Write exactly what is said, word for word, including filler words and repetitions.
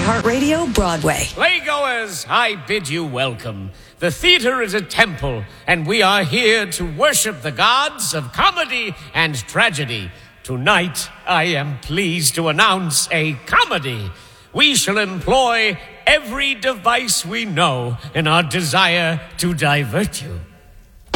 iHeartRadio Broadway. Playgoers, I bid you welcome. The theater is a temple, and we are here to worship the gods of comedy and tragedy. Tonight, I am pleased to announce a comedy. We shall employ every device we know in our desire to divert you.